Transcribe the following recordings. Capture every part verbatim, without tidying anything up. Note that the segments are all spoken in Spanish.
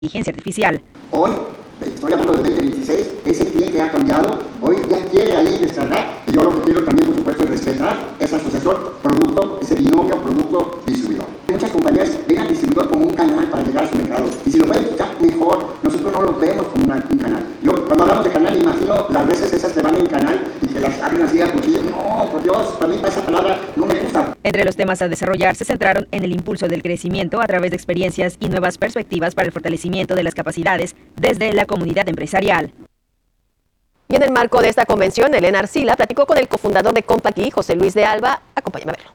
inteligencia artificial. Hoy, estoy hablando de veinte veintiséis, ese cliente ha cambiado, hoy ya quiere ahí descargar, y yo lo que quiero también, por supuesto, es respetar ese asociación, producto, ese binomio, producto, distribuidor. Muchas compañías ven al distribuidor como un canal para llegar a su mercado, y si lo pueden quitar, mejor. Nosotros no lo vemos como una, un canal. Yo, cuando hablamos de canal, imagino las veces esas que van en canal y que las abren así a cuchillo. No, por Dios, para mí esa palabra no me gusta. Entre los temas a desarrollar se centraron en el impulso del crecimiento a través de experiencias y nuevas perspectivas para el fortalecimiento de las capacidades desde la comunidad empresarial. Y en el marco de esta convención, Elena Arcila platicó con el cofundador de Compaq, José Luis de Alba. Acompáñame a verlo.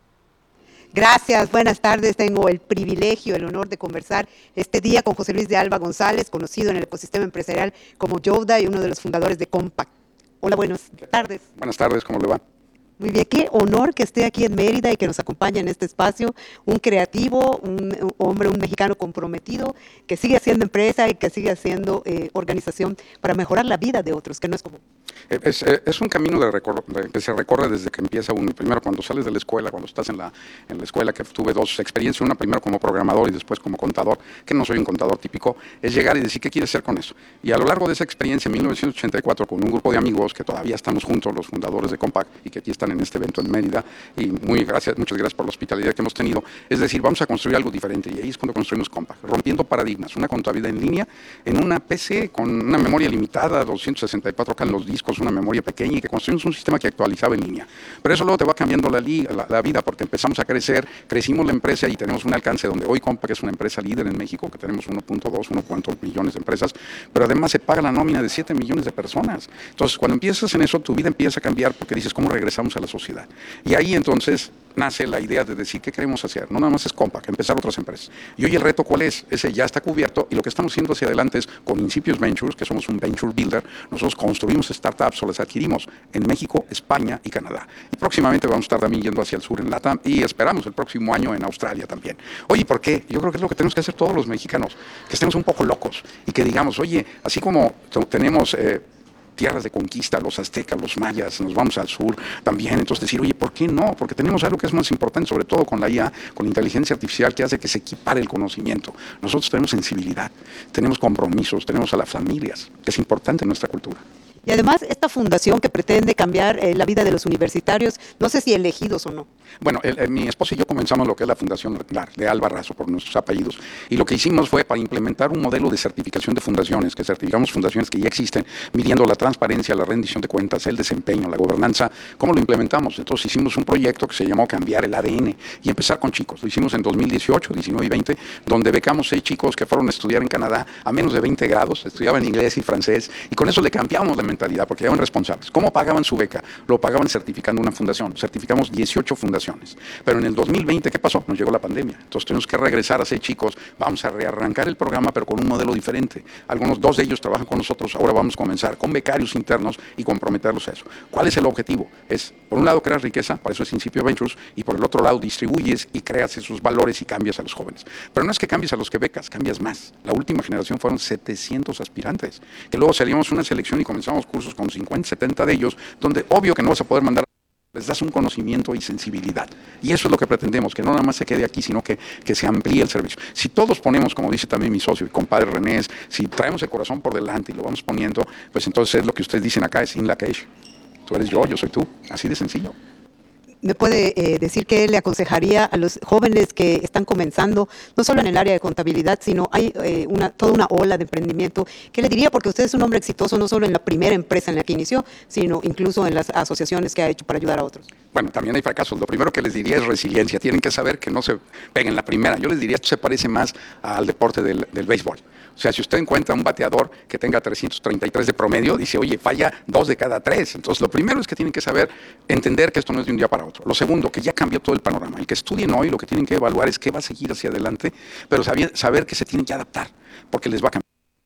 Gracias, buenas tardes. Tengo el privilegio, el honor de conversar este día con José Luis de Alba González, conocido en el ecosistema empresarial como Yoda y uno de los fundadores de Compaq. Hola, buenas tardes. Buenas tardes, ¿cómo le va? Muy bien, qué honor que esté aquí en Mérida y que nos acompañe en este espacio, un creativo, un, un hombre, un mexicano comprometido, que sigue haciendo empresa y que sigue haciendo eh, organización para mejorar la vida de otros, que no es común. Es, es un camino de recor- de, que se recorre desde que empieza uno. Primero cuando sales de la escuela, cuando estás en la, en la escuela, que tuve dos experiencias, una primero como programador y después como contador, que no soy un contador típico, es llegar y decir qué quieres hacer con eso. Y a lo largo de esa experiencia, en mil novecientos ochenta y cuatro, con un grupo de amigos que todavía estamos juntos, los fundadores de Compaq, y que aquí están en este evento en Mérida, y muy gracias, muchas gracias por la hospitalidad que hemos tenido, es decir, vamos a construir algo diferente, y ahí es cuando construimos Compaq, rompiendo paradigmas, una contabilidad en línea, en una P C con una memoria limitada, doscientos sesenta y cuatro K en los discos, una memoria pequeña, y que construimos un sistema que actualizaba en línea. Pero eso luego te va cambiando la, li- la, la vida, porque empezamos a crecer, crecimos la empresa y tenemos un alcance donde hoy Compaq es una empresa líder en México, que tenemos uno punto dos, uno punto cuatro millones de empresas, pero además se paga la nómina de siete millones de personas. Entonces, cuando empiezas en eso, tu vida empieza a cambiar, porque dices, ¿cómo regresamos a la sociedad? Y ahí entonces nace la idea de decir qué queremos hacer. No nada más es Compaq, empezar otras empresas. Y hoy el reto, ¿cuál es? Ese ya está cubierto, y lo que estamos haciendo hacia adelante es con Incipios Ventures, que somos un venture builder. Nosotros construimos startups o las adquirimos en México, España y Canadá. Y próximamente vamos a estar también yendo hacia el sur en LATAM, y esperamos el próximo año en Australia también. Oye, ¿por qué? Yo creo que es lo que tenemos que hacer todos los mexicanos, que estemos un poco locos y que digamos, oye, así como tenemos Eh, tierras de conquista, los aztecas, los mayas, nos vamos al sur también, entonces decir, oye, ¿por qué no? Porque tenemos algo que es más importante, sobre todo con la I A, con la inteligencia artificial, que hace que se equipare el conocimiento. Nosotros tenemos sensibilidad, tenemos compromisos, tenemos a las familias, que es importante en nuestra cultura. Y además, esta fundación que pretende cambiar eh, la vida de los universitarios, no sé si elegidos o no. Bueno, el, el, mi esposo y yo comenzamos lo que es la Fundación de Alba Razo, por nuestros apellidos, y lo que hicimos fue para implementar un modelo de certificación de fundaciones, que certificamos fundaciones que ya existen, midiendo la transparencia, la rendición de cuentas, el desempeño, la gobernanza. ¿Cómo lo implementamos? Entonces hicimos un proyecto que se llamó Cambiar el A D N y empezar con chicos. Lo hicimos en dos mil dieciocho, diecinueve y veinte, donde becamos seis chicos que fueron a estudiar en Canadá a menos de veinte grados, estudiaban inglés y francés, y con eso le cambiamos la mentalidad, porque eran responsables. ¿Cómo pagaban su beca? Lo pagaban certificando una fundación. Certificamos dieciocho fundaciones. Pero en el dos mil veinte, ¿qué pasó? Nos llegó la pandemia. Entonces tenemos que regresar a ser chicos. Vamos a rearrancar el programa, pero con un modelo diferente. Algunos, dos de ellos trabajan con nosotros. Ahora vamos a comenzar con becarios internos y comprometerlos a eso. ¿Cuál es el objetivo? Es, por un lado, crear riqueza, para eso es Incipios Ventures, y por el otro lado, distribuyes y creas esos valores y cambias a los jóvenes. Pero no es que cambies a los que becas, cambias más. La última generación fueron setecientos aspirantes, que luego salíamos una selección y comenzamos cursos con cincuenta, setenta de ellos, donde obvio que no vas a poder mandar, les das un conocimiento y sensibilidad. Y eso es lo que pretendemos, que no nada más se quede aquí, sino que, que se amplíe el servicio. Si todos ponemos, como dice también mi socio y compadre René, si traemos el corazón por delante y lo vamos poniendo, pues entonces es lo que ustedes dicen acá, es in la cage. Tú eres yo, yo soy tú. Así de sencillo. ¿Me puede eh, decir qué le aconsejaría a los jóvenes que están comenzando, no solo en el área de contabilidad, sino hay eh, una, toda una ola de emprendimiento? ¿Qué le diría? Porque usted es un hombre exitoso no solo en la primera empresa en la que inició, sino incluso en las asociaciones que ha hecho para ayudar a otros. Bueno, también hay fracasos. Lo primero que les diría es resiliencia. Tienen que saber que no se peguen la primera. Yo les diría, esto se parece más al deporte del, del béisbol. O sea, si usted encuentra un bateador que tenga trescientos treinta y tres de promedio, dice, oye, falla dos de cada tres. Entonces, lo primero es que tienen que saber entender que esto no es de un día para otro. Lo segundo, que ya cambió todo el panorama. El que estudien hoy, lo que tienen que evaluar es qué va a seguir hacia adelante, pero saber, saber que se tienen que adaptar, porque les va a cambiar.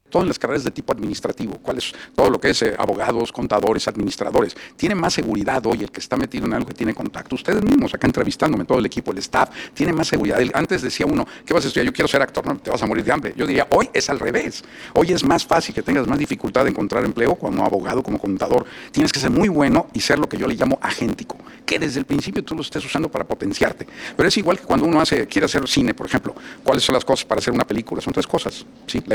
Todo en las carreras de tipo administrativo, cuál es todo lo que es eh, abogados, contadores, administradores. Tiene más seguridad hoy el que está metido en algo que tiene contacto. Ustedes mismos, acá entrevistándome, todo el equipo, el staff, tiene más seguridad. El- Antes decía uno, ¿qué vas a estudiar? Yo quiero ser actor, no, te vas a morir de hambre. Yo diría, hoy es al revés. Hoy es más fácil que tengas más dificultad de encontrar empleo como abogado, como contador. Tienes que ser muy bueno y ser lo que yo le llamo agéntico, que desde el principio tú lo estés usando para potenciarte. Pero es igual que cuando uno hace, quiere hacer cine, por ejemplo. ¿Cuáles son las cosas para hacer una película? Son tres cosas, ¿sí? La